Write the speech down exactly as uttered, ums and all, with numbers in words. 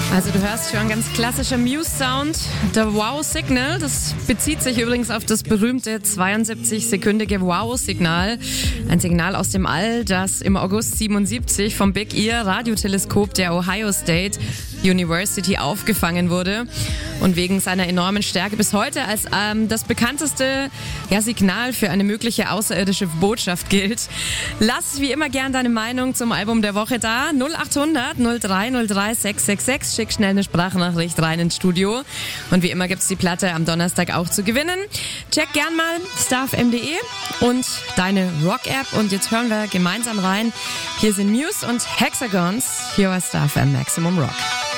Also du hörst schon ein ganz klassischer Muse-Sound, der Wow-Signal. Das bezieht sich übrigens auf das berühmte zweiundsiebzig-sekündige Wow-Signal. Ein Signal aus dem All, das im August siebenundsiebzig vom Big Ear Radioteleskop der Ohio State University aufgefangen wurde und wegen seiner enormen Stärke bis heute als ähm, das bekannteste ja, Signal für eine mögliche außerirdische Botschaft gilt. Lass wie immer gern deine Meinung zum Album der Woche da. null achthundert null drei null drei sechs sechs sechs. Schick schnell eine Sprachnachricht rein ins Studio. Und wie immer gibt's die Platte am Donnerstag auch zu gewinnen. Check gern mal starfm punkt de und deine Rock-App. Und jetzt hören wir gemeinsam rein. Hier sind Muse und Hexagons. Hier bei StarFM Maximum Rock.